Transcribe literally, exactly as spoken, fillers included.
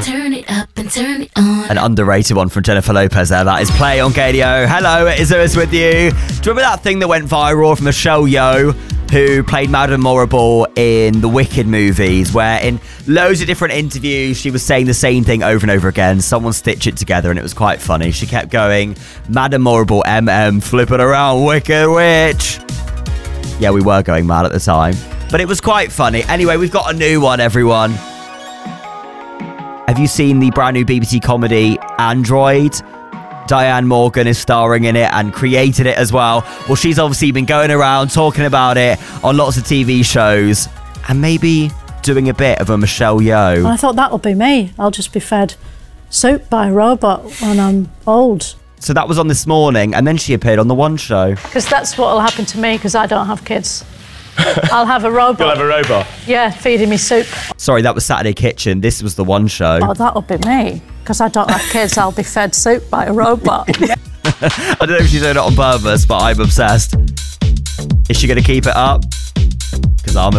turn it up and turn it on. An underrated one from Jennifer Lopez there. That is Play on K D O. Hello, it is Lewis with you. Do you remember that thing that went viral from Michelle Yeoh, who played Madame Morrible in the Wicked movies, where in loads of different interviews she was saying the same thing over and over again. Someone stitched it together and it was quite funny. She kept going, Madame Morrible, M M, flipping around, Wicked Witch. Yeah, we were going mad at the time, but it was quite funny. Anyway, we've got a new one, everyone. Have you seen the brand new B B C comedy Android? Diane Morgan is starring in it and created it as well. Well, she's obviously been going around talking about it on lots of T V shows and maybe doing a bit of a Michelle Yeoh. I thought that'll be me. I'll just be fed soup by a robot when I'm old. So that was on This Morning, and then she appeared on The One Show. Because that's what will happen to me because I don't have kids. I'll have a robot. You'll have a robot? Yeah, feeding me soup. Sorry, that was Saturday Kitchen. This was The One Show. Oh, that'll be me. Because I don't have kids, I'll be fed soup by a robot. I don't know if she's doing it on purpose, but I'm obsessed. Is she going to keep it up? Because I'm